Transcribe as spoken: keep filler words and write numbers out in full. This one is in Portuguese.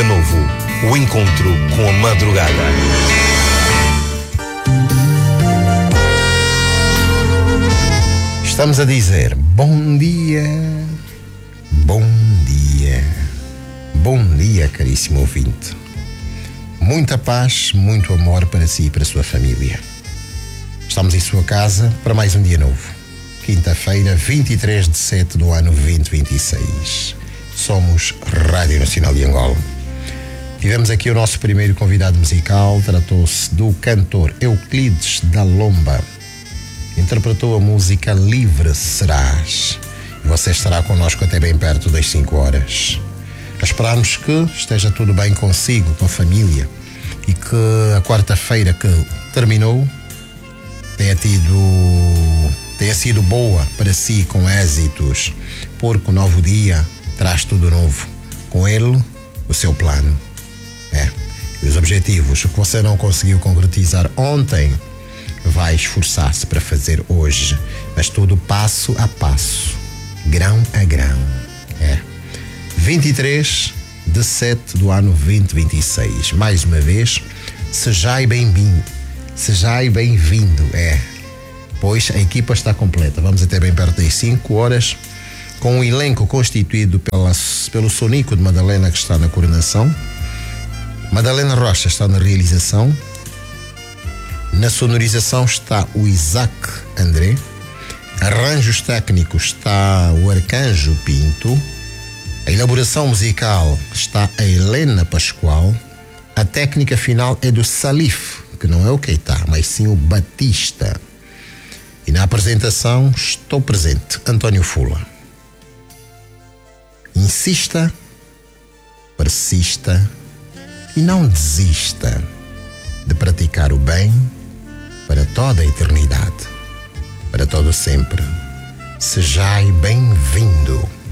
dia novo, o encontro com a madrugada. Estamos a dizer bom dia, bom dia, bom dia, caríssimo ouvinte. Muita paz, muito amor para si e para a sua família. Estamos em sua casa para mais um dia novo. Quinta-feira, vinte e três de setembro do ano vinte e vinte e seis. Somos Rádio Nacional de Angola. Tivemos aqui o nosso primeiro convidado musical. Tratou-se do cantor Euclides da Lomba. Interpretou a música Livre Serás. E você estará connosco até bem perto das cinco horas. Esperamos que esteja tudo bem consigo, com a família, e que a quarta-feira que terminou tenha tido, tenha sido boa para si, com êxitos, porque o novo dia traz tudo novo. Com ele, o seu plano. É. E os objetivos, o que você não conseguiu concretizar ontem, vai esforçar-se para fazer hoje. Mas tudo passo a passo, grão a grão. É. vinte e três de setembro do ano vinte e vinte e seis. Mais uma vez, sejai bem-vindo. Sejai bem-vindo. É. Pois a equipa está completa. Vamos até bem perto das cinco horas, com um elenco constituído pela, pelo Sonico de Madalena, que está na coordenação. Madalena Rocha está na realização. Na sonorização está o Isaac André. Arranjos técnicos está o Arcanjo Pinto. A elaboração musical está a Helena Pascoal. A técnica final é do Salif, que não é o Keita, mas sim o Batista. E na apresentação estou presente, António Fula. Insista, persista e não desista de praticar o bem para toda a eternidade, para todo sempre. Sejai bem-vindo.